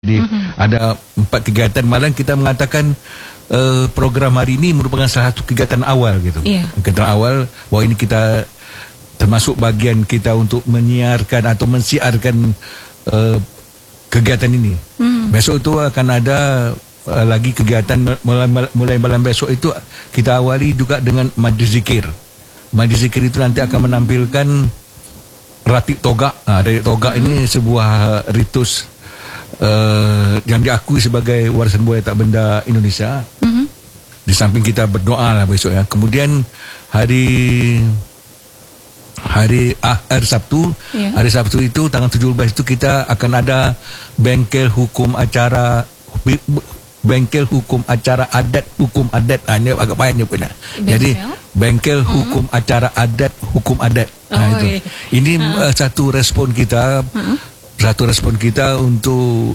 Jadi ada 4 kegiatan, malah kita mengatakan program hari ini merupakan salah satu kegiatan awal gitu. Kegiatan awal bahwa ini kita termasuk bagian kita untuk menyiarkan atau mensiarkan kegiatan ini. Besok itu akan ada lagi kegiatan mulai malam besok itu kita awali juga dengan majlis zikir. Majlis zikir itu nanti akan menampilkan Ratib Toga. Ratib Toga ini sebuah ritus yang diakui sebagai warisan budaya tak benda Indonesia. Di samping kita berdoa lah besok ya. Kemudian hari Sabtu, hari Sabtu itu tanggal 17 itu kita akan ada bengkel hukum acara adat hukum adat. Ini agak payahnya punya. Jadi bengkel hukum acara adat hukum adat. Itu. Ini satu respon kita. Satu respon kita untuk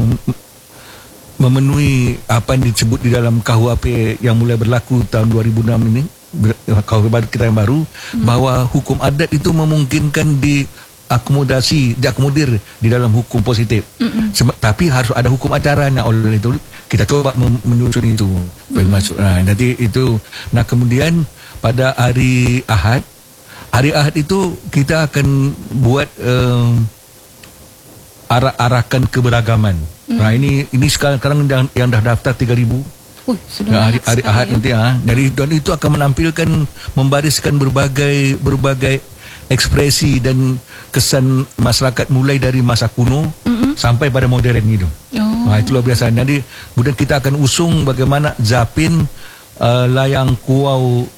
memenuhi apa yang disebut di dalam KUHP yang mulai berlaku tahun 2006 ini, KUHP kita yang baru, bahwa hukum adat itu memungkinkan diakomodir di dalam hukum positif. Tapi harus ada hukum acaranya. Oleh itu kita coba menyusun itu. Nanti itu. Nah kemudian pada hari Ahad itu kita akan buat arahkan keberagaman. Nah ini sekarang yang dah daftar 3,000. Hari Ahad nanti dan itu akan menampilkan, membariskan berbagai ekspresi dan kesan masyarakat mulai dari masa kuno sampai pada modern itu. Nah itu luar biasa. Jadi kemudian kita akan usung bagaimana Zapin, Layang Kuau,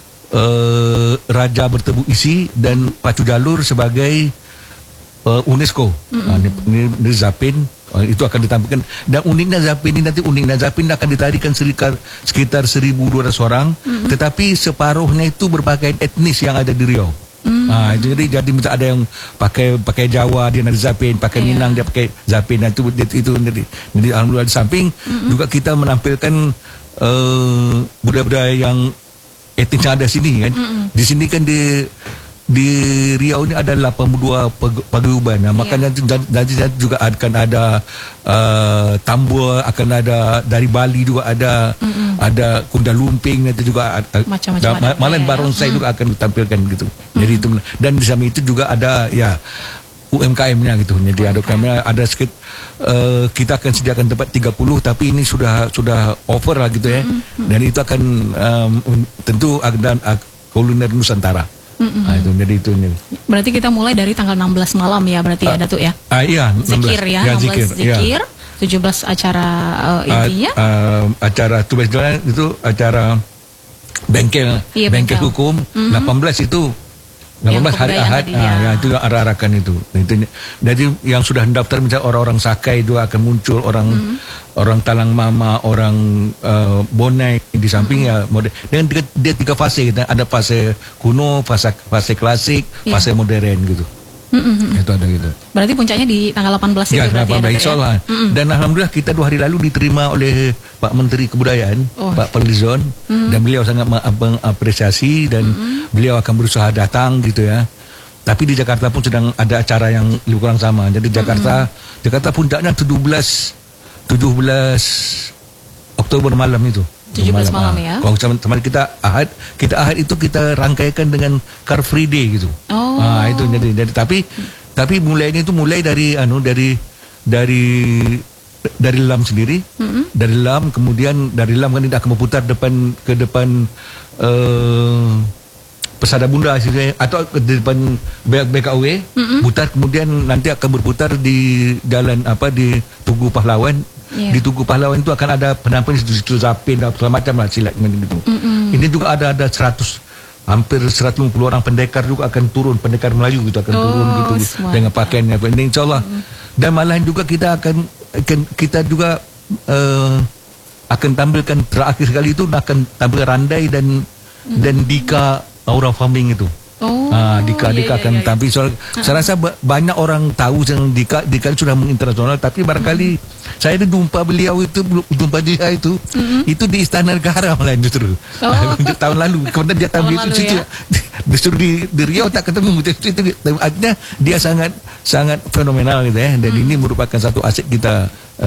Raja Bertebu Isi dan Pacu Jalur sebagai UNESCO. Ini Zapin itu akan ditampilkan. Dan uniknya Zapin ini akan ditarikan sekitar 1.200 orang, tetapi separuhnya itu berbagai etnis yang ada di Riau. Jadi ada yang pakai Jawa dia dari Zapin, pakai Minang dia pakai Zapin. Itu jadi alhamdulillah. Di samping juga kita menampilkan budaya-budaya yang etnis yang ada sini kan. Di sini kan di Riau ini ada 82 paguyuban. Makanya nanti juga akan ada Tambua, akan ada dari Bali juga ada Kunda Lumping, nanti juga ada malah Barongsai juga akan ditampilkan gitu. Jadi itu, dan di samping itu juga ada UMKM-nya gitu. Jadi ada sedikit kita akan sediakan tempat 30, tapi ini sudah over lah gitu ya. Dan itu akan tentu akan kuliner Nusantara. Itu jadi itu nih. Berarti kita mulai dari tanggal 16 malam ya, berarti ya Datuk ya? Iya, 16. Zikir ya, 16 zikir. 17 acara intinya. Acara itu acara bengkel hukum. 18 itu 18 hari Ahad, itu arah-arahkan itu. Jadi yang sudah mendaftar misalnya orang-orang Sakai itu akan muncul, orang Talang Mama, orang Bonai di samping ya modern. Dengan dia 3 fase kita, ada fase kuno, fase klasik, fase modern gitu. Itu ada gitu. Berarti puncaknya di tanggal 18 itu berarti ya, insya Allah. Dan alhamdulillah kita 2 hari lalu diterima oleh Pak Menteri Kebudayaan, Pak Fadlizon, dan beliau sangat mengapresiasi dan beliau akan berusaha datang gitu ya. Tapi di Jakarta pun sedang ada acara yang lebih kurang sama. Jadi Jakarta puncaknya 17 Oktober malam itu. 17 malam ya. Kalau teman kita Ahad itu kita rangkaikan dengan Car Free Day gitu. Itu jadi tapi mulainya itu mulai dari dari LAM sendiri. Dari LAM, kemudian dari LAM kan tidak akan berputar ke depan Persada Bunda atau ke depan BKW, putar, kemudian nanti akan berputar di jalan di Tugu Pahlawan. Di Tugu Pahlawan itu akan ada penampilan situ Zapin dan segala macam lah silat gitu. Ini juga ada hampir 150 orang pendekar juga akan turun, pendekar Melayu gitu akan turun gitu dengan pakaiannya. Ini insyaallah. Dan malahan juga kita akan tampilkan terakhir sekali itu akan tampil Randai dan Dika Aura Farming itu. Dika akan tampil. Saya rasa banyak orang tahu yang Dika sudah menginternasional, tapi barangkali Saya ada jumpa beliau itu, jumpa dia itu di Istana Negara malah justru. Tahun lalu. Kemudian dia tahu itu situ. Justru di Riau tak ketemu. Artinya dia sangat fenomenal gitu ya. Dan ini merupakan satu aset kita